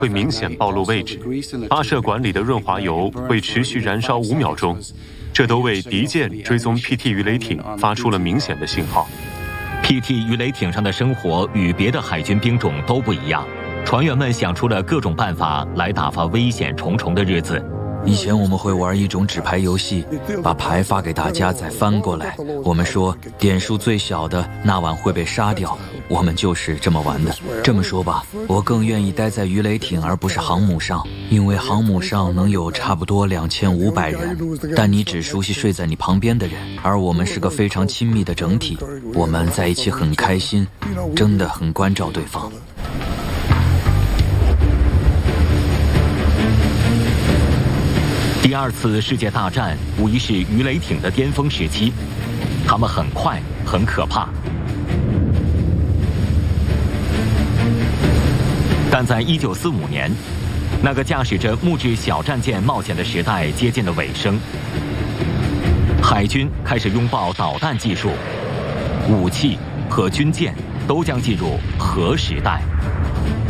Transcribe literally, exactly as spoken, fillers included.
会明显暴露位置，发射管里的润滑油会持续燃烧五秒钟，这都为敌舰追踪 P T 鱼雷艇发出了明显的信号。 P T 鱼雷艇上的生活与别的海军兵种都不一样，船员们想出了各种办法来打发危险重重的日子。 以前我们会玩一种纸牌游戏，把牌发给大家再翻过来，我们说点数最小的那晚会被杀掉，我们就是这么玩的。这么说吧，我更愿意待在鱼雷艇而不是航母上，因为航母上能有差不多两千五百人，但你只熟悉睡在你旁边的人，而我们是个非常亲密的整体，我们在一起很开心，真的很关照对方。 第二次世界大战无疑是鱼雷艇的巅峰时期，它们很快，很可怕。但在一九四五年，那个驾驶着木质小战舰冒险的时代接近了尾声，海军开始拥抱导弹技术，武器和军舰都将进入核时代。